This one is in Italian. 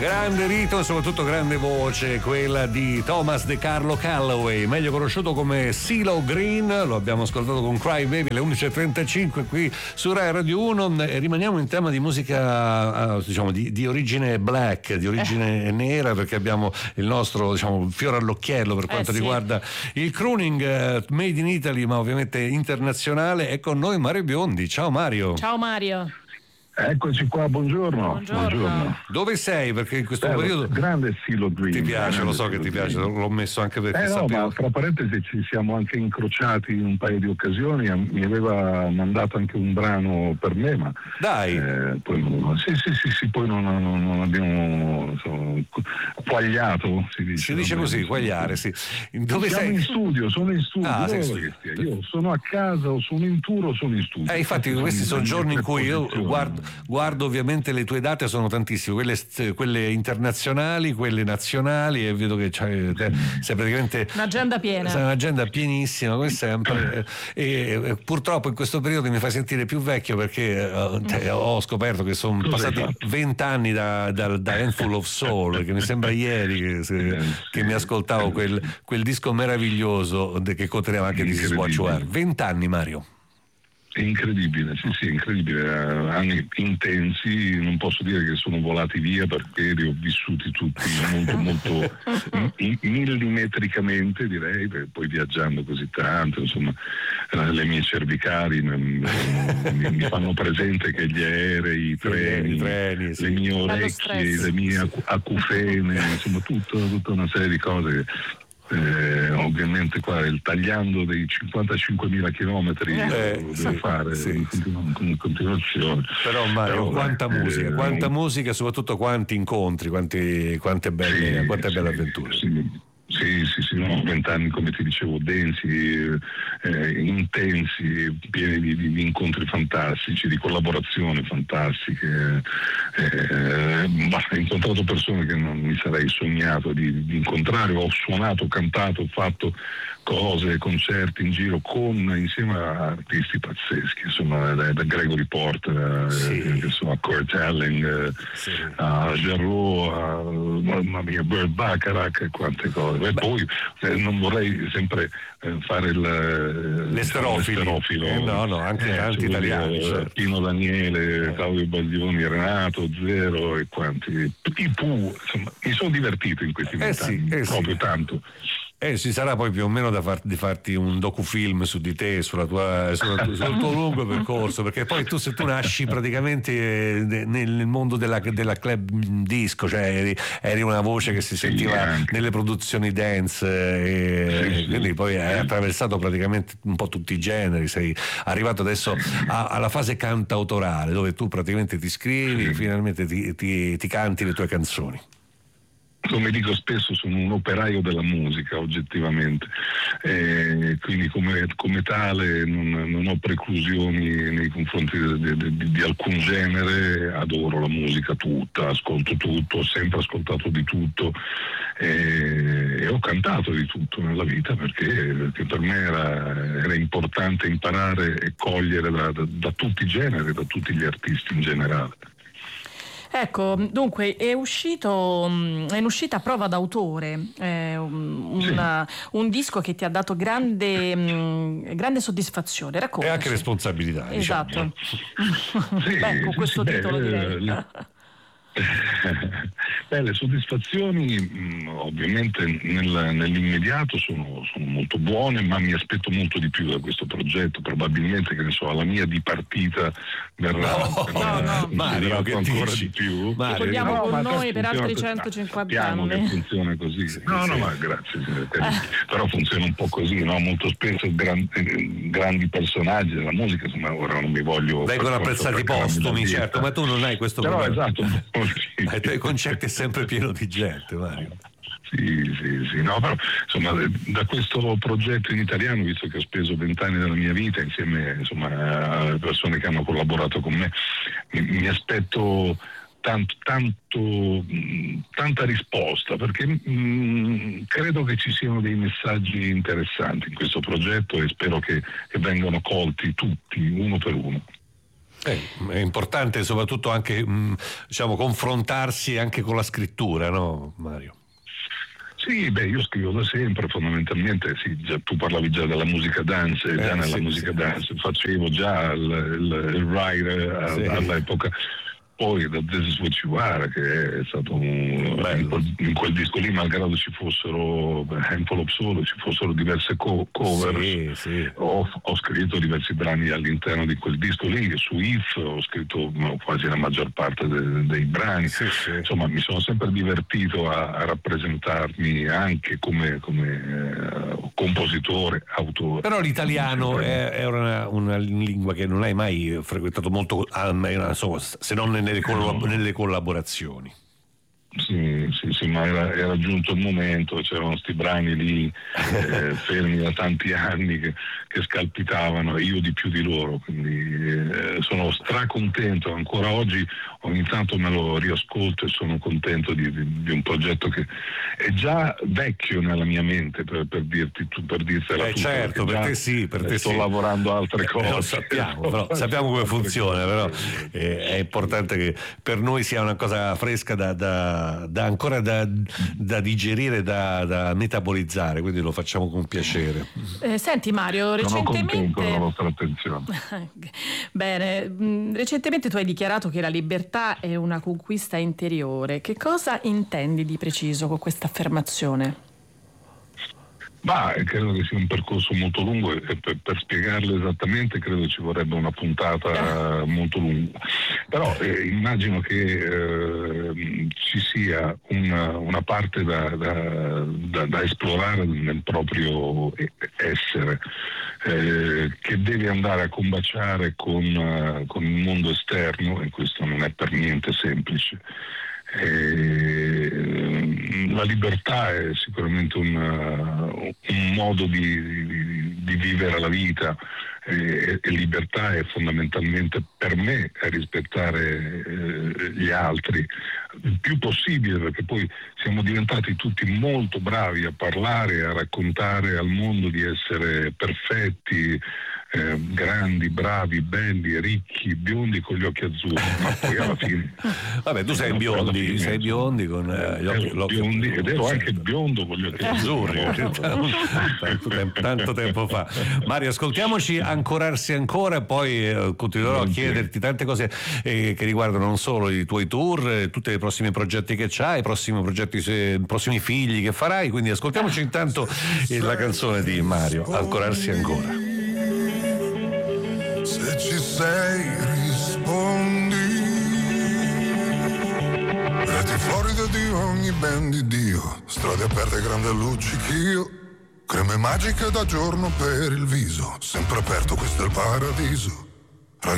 Grande rito e soprattutto grande voce, quella di Thomas De Carlo Calloway, meglio conosciuto come CeeLo Green. Lo abbiamo ascoltato con Cry Baby alle 11.35 qui su Rai Radio 1. E rimaniamo in tema di musica, diciamo, di origine black, di origine nera, perché abbiamo il nostro, diciamo, fiore all'occhiello per quanto riguarda il crooning made in Italy, ma ovviamente internazionale. È con noi Mario Biondi. Ciao Mario. Ciao Mario. Eccoci qua, buongiorno. Dove sei? Perché in questo periodo grande CeeLo Green. Ti piace, lo so che ti piace, l'ho messo anche perché ma tra parentesi ci siamo anche incrociati in un paio di occasioni, mi aveva mandato anche un brano per me, ma dai, poi poi non abbiamo quagliato, si dice così, quagliare, sì. Dove siamo sei? In studio, sono in studio. Io sono a casa o sono in tour o sono in studio. Infatti questi sono giorni in cui io guardo ovviamente le tue date, sono tantissime, quelle internazionali, quelle nazionali, e vedo che sei praticamente un'agenda piena. Sei un'agenda pienissima come sempre, e purtroppo in questo periodo mi fai sentire più vecchio perché ho scoperto che sono passati 20 anni da Handful of Soul, che mi sembra ieri che mi ascoltavo quel disco meraviglioso che conteneva anche This Is What You Are. 20 anni, Mario. È incredibile, sì, incredibile, anni intensi, non posso dire che sono volati via perché li ho vissuti tutti molto millimetricamente, direi, poi viaggiando così tanto, insomma, le mie cervicali mi fanno presente che gli aerei, i treni, le mie orecchie, le mie acufene, insomma tutta una serie di cose. Ovviamente qua il tagliando dei 55.000 chilometri devo fare in continuazione. Però Mario, quanta musica, soprattutto quanti incontri, quante belle avventure. Sì, 20 anni, come ti dicevo, densi, intensi, pieni di incontri fantastici, di collaborazioni fantastiche. Ho incontrato persone che non mi sarei sognato di incontrare, ho suonato, cantato, ho fatto cose, concerti in giro insieme a artisti pazzeschi, insomma, da Gregory Porter a Kurt Elling, a Jarreau, mamma mia, Burt Bacharach e quante cose. E poi non vorrei sempre fare l'esterofilo, no, anche tanti italiani, Pino Daniele, Claudio Baldioni, Renato Zero e quanti, i Pooh, insomma, mi sono divertito in questi 20 anni, proprio tanto. Ci sarà poi più o meno di farti un docufilm su di te, sul tuo lungo percorso, perché poi se tu nasci praticamente nel mondo della club disco, cioè eri una voce che si sentiva nelle produzioni dance, quindi poi hai attraversato praticamente un po' tutti i generi, sei arrivato adesso alla fase cantautorale, dove tu praticamente ti scrivi e finalmente ti canti le tue canzoni. Come dico spesso, sono un operaio della musica oggettivamente, quindi come tale non ho preclusioni nei confronti di alcun genere, adoro la musica tutta, ascolto tutto, ho sempre ascoltato di tutto e ho cantato di tutto nella vita perché per me era importante imparare e cogliere da tutti i generi, da tutti gli artisti in generale. Ecco, dunque è in uscita Prova d'autore, un disco che ti ha dato grande soddisfazione. Raccontaci. E anche responsabilità. Esatto. Diciamo. Con questo titolo direi. Le soddisfazioni ovviamente nell'immediato sono molto buone, ma mi aspetto molto di più da questo progetto. Probabilmente, che ne so, alla mia dipartita verrà Mario, che ancora dici? di più. Ti vogliamo con noi per altri 150 anni. Che funziona così. Ma grazie. Però funziona un po' così, no? Molto spesso grandi personaggi della musica, insomma, ora non mi voglio. Vengono apprezzati postumi, certo, ma tu non hai questo problema. Esatto. Ai tuoi concerti è sempre pieno di gente, Mario. Sì, no, però insomma da questo progetto in italiano, visto che ho speso 20 anni della mia vita insieme, insomma, alle persone che hanno collaborato con me, mi aspetto tanta risposta, perché credo che ci siano dei messaggi interessanti in questo progetto e spero che vengano colti tutti, uno per uno. È importante soprattutto anche diciamo confrontarsi anche con la scrittura, no Mario? Sì, io scrivo da sempre, fondamentalmente sì, tu parlavi già della musica dance, già nella musica dance facevo già il writer all'epoca. Poi da This Is What You Are, che è stato in quel disco lì, malgrado ci fossero Handful of Soul, ci fossero diverse cover, ho scritto diversi brani all'interno di quel disco lì. Su If ho scritto quasi la maggior parte dei brani. Insomma, mi sono sempre divertito a rappresentarmi anche come compositore, autore. Però l'italiano è una lingua che non hai mai frequentato molto, insomma, se non nelle collaborazioni. Sì, ma era giunto il momento, c'erano sti brani lì fermi da tanti anni che scalpitavano, io di più di loro, quindi sono stracontento, ancora oggi ogni tanto me lo riascolto e sono contento di un progetto che è già vecchio nella mia mente, per dirtela tutta. Certo, per te sì, sto lavorando altre cose. Lo sappiamo come funziona, però è importante che per noi sia una cosa fresca ancora da digerire, da metabolizzare, quindi lo facciamo con piacere. Senti Mario, sono contento della vostra attenzione. Bene, recentemente tu hai dichiarato che la libertà è una conquista interiore. Che cosa intendi di preciso con questa affermazione? Credo che sia un percorso molto lungo e per spiegarlo esattamente credo ci vorrebbe una puntata molto lunga. Però immagino che ci sia una parte da esplorare nel proprio essere, che deve andare a combaciare con il mondo esterno, e questo non è per niente semplice. La libertà è sicuramente un modo di vivere la vita, e libertà è fondamentalmente per me rispettare gli altri il più possibile, perché poi siamo diventati tutti molto bravi a parlare, a raccontare al mondo di essere perfetti, grandi, bravi, belli, ricchi, biondi con gli occhi azzurri, ma poi alla fine tu sei biondi con gli occhi biondi, ed ero anche biondo con gli occhi azzurri tanto tempo fa. Mario, ascoltiamoci Ancorarsi ancora, poi continuerò a chiederti tante cose che riguardano non solo i tuoi tour, tutti i prossimi progetti che c'hai, i prossimi figli che farai, quindi ascoltiamoci intanto la canzone di Mario, Ancorarsi ancora. Se ci sei rispondi, reti fuori da Dio ogni ben di Dio, strade aperte grande luccichio, creme magiche da giorno per il viso, sempre aperto questo è il paradiso.